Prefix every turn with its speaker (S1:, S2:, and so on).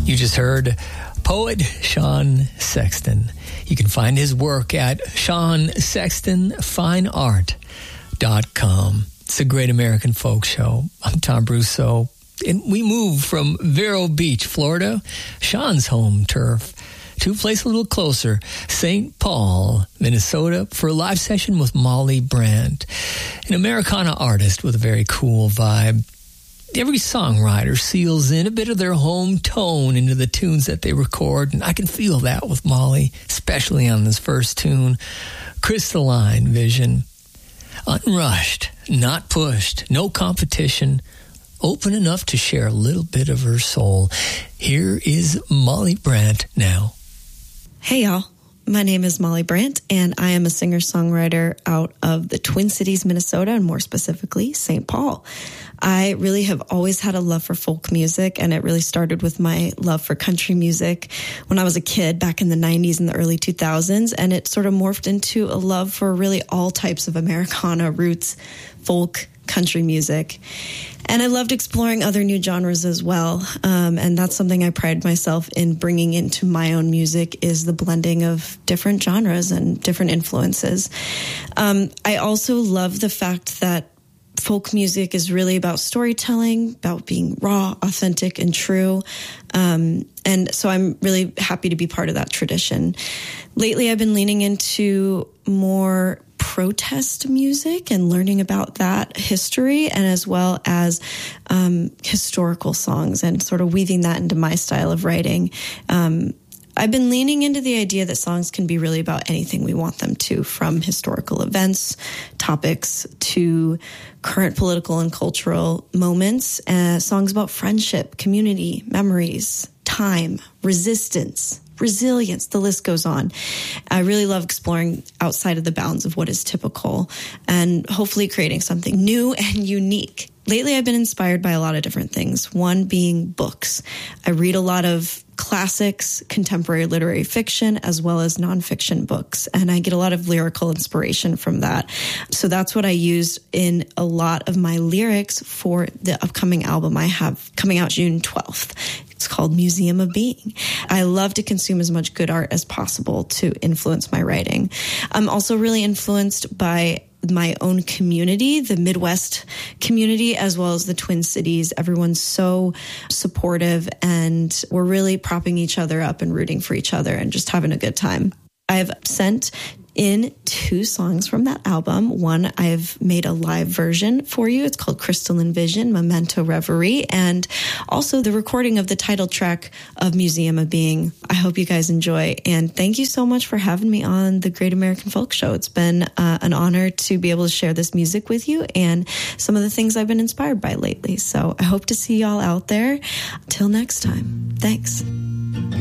S1: You just heard poet Sean Sexton. You can find his work at SeanSextonFineArt.com. It's a great American folk show. I'm Tom Brousseau, and we move from Vero Beach, Florida, Sean's home turf, to a place a little closer, St. Paul, Minnesota, for a live session with Molly Brandt, an Americana artist with a very cool vibe. Every songwriter seals in a bit of their home tone into the tunes that they record, and I can feel that with Molly, especially on this first tune, Crystalline Vision. Unrushed, not pushed, no competition, open enough to share a little bit of her soul. Here is Molly Brandt now.
S2: Hey, y'all. My name is Molly Brandt, and I am a singer-songwriter out of the Twin Cities, Minnesota, and more specifically, St. Paul. I really have always had a love for folk music, and it really started with my love for country music when I was a kid back in the 90s and the early 2000s, and it sort of morphed into a love for really all types of Americana, roots, folk, country music. And I loved exploring other new genres as well. And that's something I pride myself in bringing into my own music, is the blending of different genres and different influences. I also love the fact that folk music is really about storytelling, about being raw, authentic, and true. And so I'm really happy to be part of that tradition. Lately, I've been leaning into more protest music and learning about that history, and as well as historical songs, and sort of weaving that into my style of writing. I've been leaning into the idea that songs can be really about anything we want them to, from historical events, topics, to current political and cultural moments. Songs about friendship, community, memories, time, resistance, resilience, the list goes on. I really love exploring outside of the bounds of what is typical and hopefully creating something new and unique. Lately, I've been inspired by a lot of different things, one being books. I read a lot of classics, contemporary literary fiction, as well as nonfiction books, and I get a lot of lyrical inspiration from that. So that's what I used in a lot of my lyrics for the upcoming album I have coming out June 12th. It's called Museum of Being. I love to consume as much good art as possible to influence my writing. I'm also really influenced by my own community, the Midwest community, as well as the Twin Cities. Everyone's so supportive, and we're really propping each other up and rooting for each other and just having a good time. I've sent in 2 songs from that album. One, I've made a live version for you. It's called Crystalline Vision, Memento Reverie, and also the recording of the title track of Museum of Being. I hope you guys enjoy, and thank you so much for having me on the Great American Folk Show. It's been an honor to be able to share this music with you and some of the things I've been inspired by lately. So I hope to see y'all out there. Till next time. Thanks.